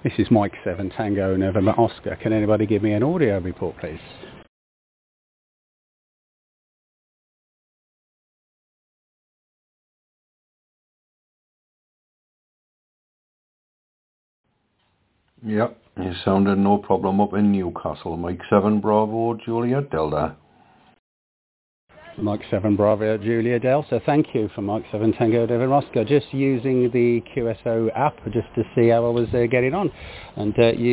This is Mike 7 Tango November Oscar. Can anybody give me an audio report, please? Yep, you sounded no problem up in Newcastle. Mike 7 Bravo Juliet Delta. Mike 7 Bravo Julia Delta. Thank you for Mike 7 Tango November Oscar. Just using the QSO app just to see how I was getting on. And